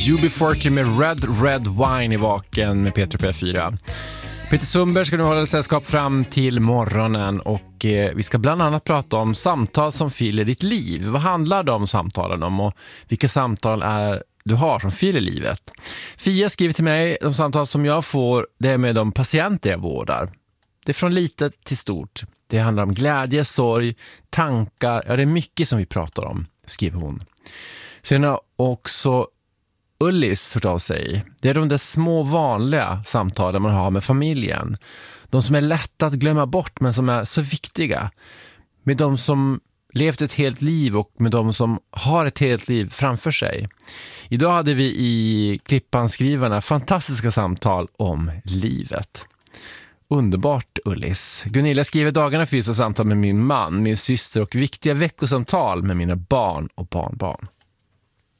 UB40 med Red Wine i vaken med Peter P4. Peter Sundberg ska nu hålla sällskap fram till morgonen och vi ska bland annat prata om samtal som fyller ditt liv. Vad handlar de samtalen om och vilka samtal är du har som fyller livet? Fia skriver till mig, de samtal som jag får, det är med de patienter jag vårdar. Det är från litet till stort. Det handlar om glädje, sorg, tankar. Ja, det är mycket som vi pratar om, skriver hon. Sen har också Ullis hört av sig. Det är de där små vanliga samtalen man har med familjen. De som är lätta att glömma bort men som är så viktiga. Med de som levt ett helt liv och med de som har ett helt liv framför sig. Idag hade vi i Klippanskrivarna fantastiska samtal om livet. Underbart, Ullis. Gunilla skriver dagarna fysiska samtal med min man, min syster och viktiga veckosamtal med mina barn och barnbarn.